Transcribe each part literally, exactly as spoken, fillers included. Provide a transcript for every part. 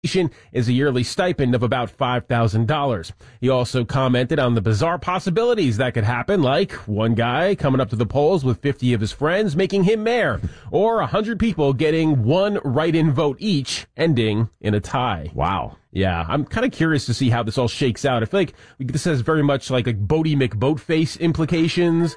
is a yearly stipend of about five thousand dollars. He also commented on the bizarre possibilities that could happen, like one guy coming up to the polls with fifty of his friends making him mayor, or one hundred people getting one write-in vote each, ending in a tie. Wow. Yeah, I'm kind of curious to see how this all shakes out. I feel like this has very much like like Bodie McBoatface implications,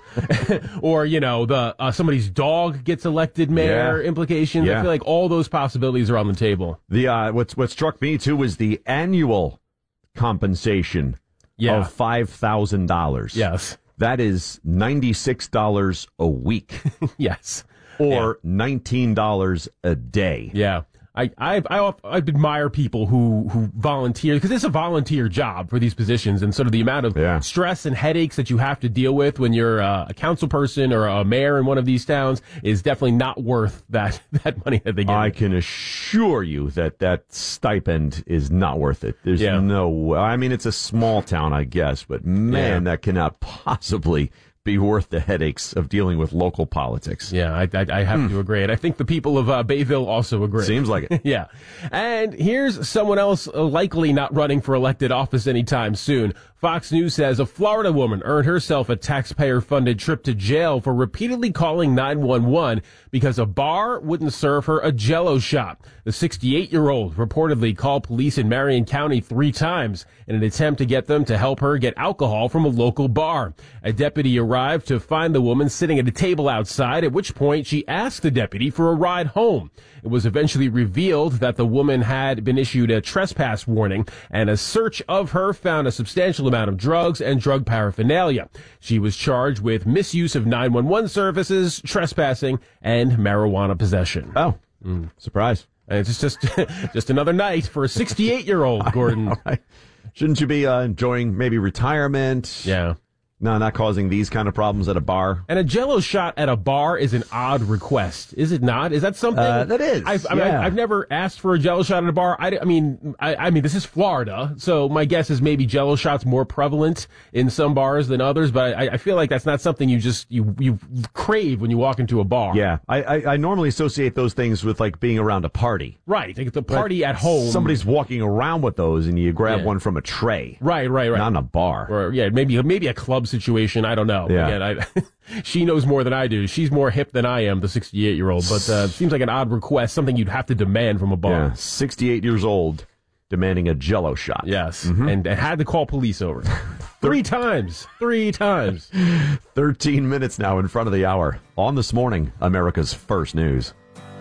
or you know, the uh, somebody's dog gets elected mayor yeah. implications. Yeah. I feel like all those possibilities are on the table. The uh, what's what struck me too was the annual compensation yeah. of five thousand dollars. Yes, that is ninety six dollars a week. yes, or yeah. nineteen dollars a day. Yeah. I, I, I, I admire people who, who volunteer, because it's a volunteer job for these positions, and sort of the amount of yeah. stress and headaches that you have to deal with when you're uh, a council person or a mayor in one of these towns is definitely not worth that, that money that they get. I can assure you that that stipend is not worth it. There's yeah. no way. I mean, it's a small town, I guess, but man, yeah. that cannot possibly be worth the headaches of dealing with local politics. Yeah, I, I, I have hmm. to agree. And I think the people of uh, Bayville also agree. Seems like it. yeah. And here's someone else likely not running for elected office anytime soon. Fox News says a Florida woman earned herself a taxpayer-funded trip to jail for repeatedly calling nine one one because a bar wouldn't serve her a Jell-O shot. The sixty-eight-year-old reportedly called police in Marion County three times in an attempt to get them to help her get alcohol from a local bar. A deputy arrived to find the woman sitting at a table outside, at which point she asked the deputy for a ride home. It was eventually revealed that the woman had been issued a trespass warning, and a search of her found a substantial amount of drugs and drug paraphernalia. She was charged with misuse of nine one one services, trespassing, and marijuana possession. Oh, mm. surprise. And it's just just, just another night for a sixty-eight-year-old, Gordon. Know, right? Shouldn't you be uh, enjoying maybe retirement? Yeah. No, not causing these kind of problems at a bar. And a Jell-O shot at a bar is an odd request, is it not? Is that something? Uh, that is. I've, I mean, yeah. I've, I've never asked for a Jell-O shot at a bar. I, I mean, I, I mean, this is Florida, so my guess is maybe Jell-O shots more prevalent in some bars than others. But I, I feel like that's not something you just you you crave when you walk into a bar. Yeah, I, I, I normally associate those things with like being around a party. Right, like the party but at home. Somebody's walking around with those, and you grab yeah. one from a tray. Right, right, right. Not in a bar. Or yeah, maybe maybe a club situation. I don't know. Yeah. Again, I, she knows more than I do. She's more hip than I am, the sixty-eight-year-old. But uh, it seems like an odd request, something you'd have to demand from a bar. Yeah, sixty-eight years old, demanding a Jell-O shot. Yes, mm-hmm. and, and had to call police over. Three times. Three times. Thirteen minutes now in front of the hour. On This Morning, America's First News.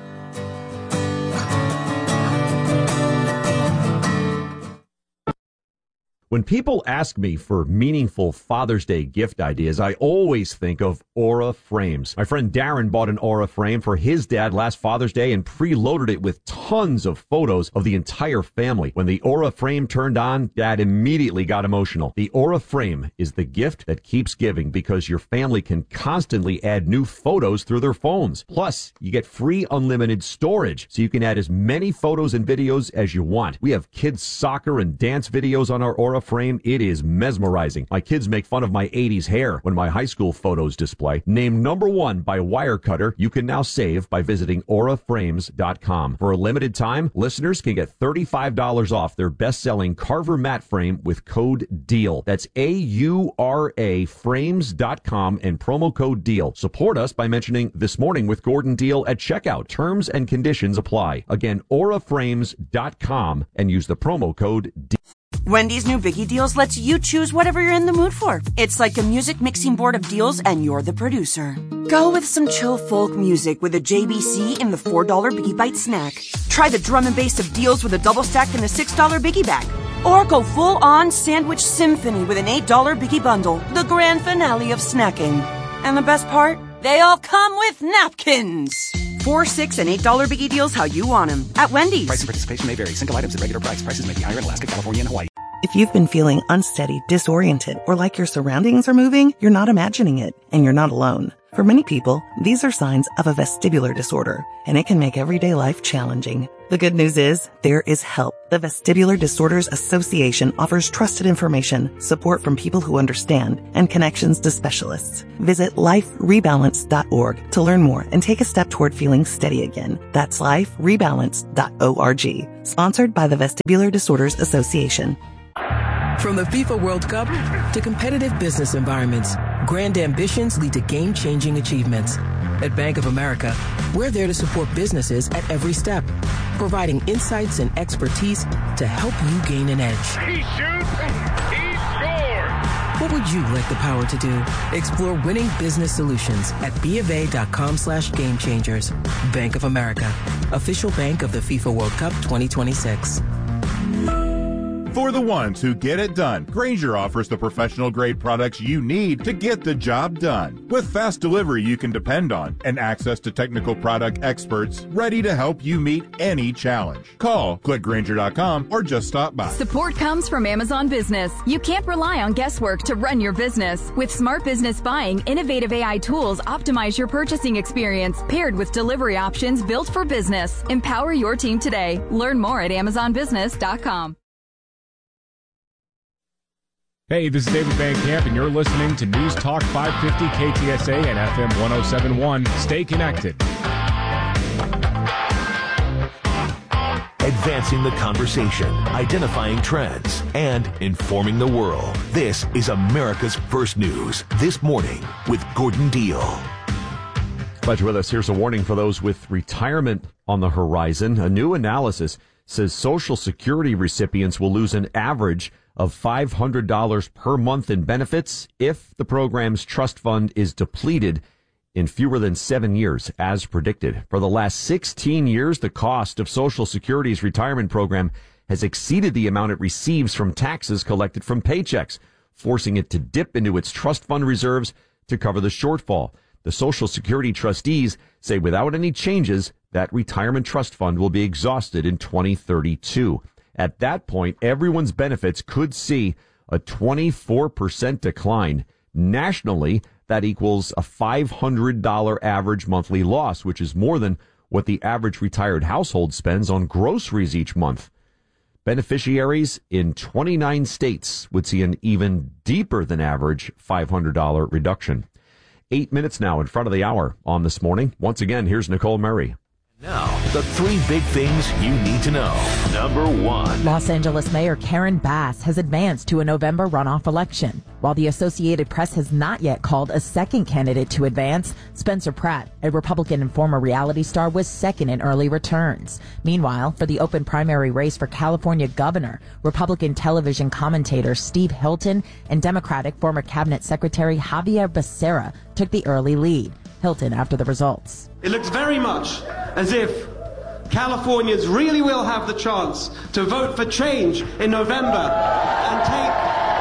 When people ask me for meaningful Father's Day gift ideas, I always think of Aura Frames. My friend Darren bought an Aura frame for his dad last Father's Day and preloaded it with tons of photos of the entire family. When the Aura frame turned on, Dad immediately got emotional. The Aura frame is the gift that keeps giving because your family can constantly add new photos through their phones. Plus, you get free unlimited storage, so you can add as many photos and videos as you want. We have kids' soccer and dance videos on our Aura frame. It is mesmerizing. My kids make fun of my eighties hair when my high school photos display. Named number one by Wirecutter, you can now save by visiting aura frames dot com. For a limited time, listeners can get thirty-five dollars off their best-selling Carver mat frame with code DEAL. That's A U R A frames dot com and promo code DEAL. Support us by mentioning This Morning with Gordon Deal at checkout. Terms and conditions apply. Again, aura frames dot com and use the promo code DEAL. Wendy's new Biggie Deals lets you choose whatever you're in the mood for. It's like a music mixing board of deals, and you're the producer. Go with some chill folk music with a J B C in the four dollar Biggie Bite snack. Try the drum and bass of deals with a double stack in the six dollar Biggie Bag. Or go full-on sandwich symphony with an eight dollar Biggie Bundle, the grand finale of snacking. And the best part? They all come with napkins. Four, six, and eight dollar Biggie Deals how you want them at Wendy's. Price and participation may vary. Single items at regular price. Prices may be higher in Alaska, California, and Hawaii. If you've been feeling unsteady, disoriented, or like your surroundings are moving, you're not imagining it, and you're not alone. For many people, these are signs of a vestibular disorder, and it can make everyday life challenging. The good news is, there is help. The Vestibular Disorders Association offers trusted information, support from people who understand, and connections to specialists. Visit life rebalance dot org to learn more and take a step toward feeling steady again. That's life rebalance dot org. Sponsored by the Vestibular Disorders Association. From the FIFA World Cup to competitive business environments, grand ambitions lead to game-changing achievements. At Bank of America, we're there to support businesses at every step, providing insights and expertise to help you gain an edge. He shoots, he scores! What would you like the power to do? Explore winning business solutions at BofA.com slash game changers. Bank of America, official bank of the FIFA World Cup twenty twenty-six. For the ones who get it done, Grainger offers the professional-grade products you need to get the job done. With fast delivery you can depend on and access to technical product experts ready to help you meet any challenge. Call, click Grainger dot com, or just stop by. Support comes from Amazon Business. You can't rely on guesswork to run your business. With Smart Business Buying, innovative A I tools optimize your purchasing experience, paired with delivery options built for business. Empower your team today. Learn more at amazon business dot com. Hey, this is David Van Camp, and you're listening to News Talk five fifty K T S A and F M one oh seven point one. Stay connected. Advancing the conversation, identifying trends, and informing the world. This is America's First News This Morning with Gordon Deal. Glad you're with us. Here's a warning for those with retirement on the horizon. A new analysis says Social Security recipients will lose an average of five hundred dollars per month in benefits if the program's trust fund is depleted in fewer than seven years, as predicted. For the last sixteen years, the cost of Social Security's retirement program has exceeded the amount it receives from taxes collected from paychecks, forcing it to dip into its trust fund reserves to cover the shortfall. The Social Security trustees say without any changes, that retirement trust fund will be exhausted in twenty thirty-two. At that point, everyone's benefits could see a twenty-four percent decline. Nationally, that equals a five hundred dollars average monthly loss, which is more than what the average retired household spends on groceries each month. Beneficiaries in twenty-nine states would see an even deeper than average five hundred dollars reduction. Eight minutes now in front of the hour on This Morning. Once again, here's Nicole Murray. Now, the three big things you need to know. Number one. Los Angeles Mayor Karen Bass has advanced to a November runoff election. While the Associated Press has not yet called a second candidate to advance, Spencer Pratt, a Republican and former reality star, was second in early returns. Meanwhile, for the open primary race for California governor, Republican television commentator Steve Hilton and Democratic former cabinet secretary Javier Becerra took the early lead. Hilton after the results. It looks very much as if Californians really will have the chance to vote for change in November and take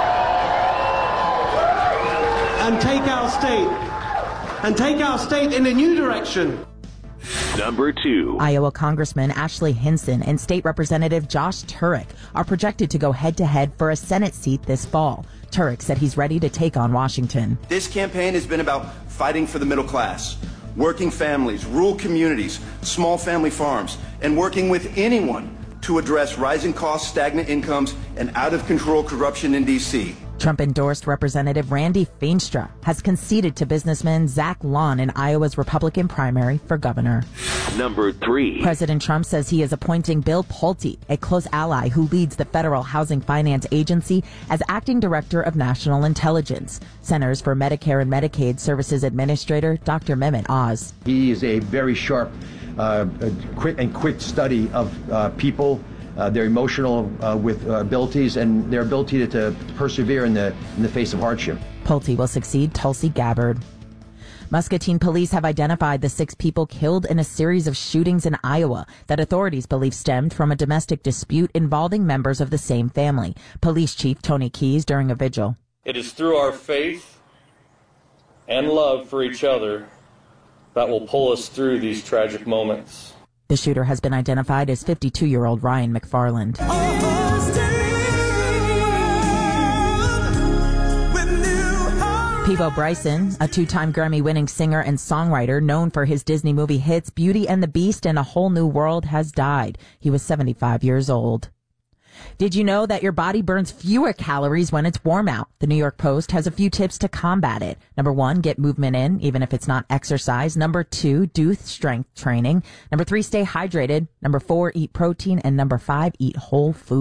and take our state and take our state in a new direction. Number two. Iowa Congressman Ashley Hinson and State Representative Josh Turek are projected to go head-to-head for a Senate seat this fall. Turek said he's ready to take on Washington. This campaign has been about fighting for the middle class, working families, rural communities, small family farms, and working with anyone to address rising costs, stagnant incomes, and out-of-control corruption in D C Trump-endorsed Representative Randy Feenstra has conceded to businessman Zach Lawn in Iowa's Republican primary for governor. Number three. President Trump says he is appointing Bill Pulte, a close ally who leads the Federal Housing Finance Agency, as acting director of national intelligence. Centers for Medicare and Medicaid Services Administrator Doctor Mehmet Oz. He is a very sharp uh, quick and quick study of uh, people, Uh, their emotional uh, with uh, abilities and their ability to, to persevere in the in the face of hardship. Pulte will succeed Tulsi Gabbard. Muscatine police have identified the six people killed in a series of shootings in Iowa that authorities believe stemmed from a domestic dispute involving members of the same family. Police Chief Tony Keyes during a vigil. It is through our faith and love for each other that will pull us through these tragic moments. The shooter has been identified as fifty-two-year-old Ryan McFarland. Peabo Bryson, a two-time Grammy-winning singer and songwriter known for his Disney movie hits Beauty and the Beast and A Whole New World, has died. He was seventy-five years old. Did you know that your body burns fewer calories when it's warm out? The New York Post has a few tips to combat it. Number one, get movement in, even if it's not exercise. Number two, do strength training. Number three, stay hydrated. Number four, eat protein. And number five, eat whole food.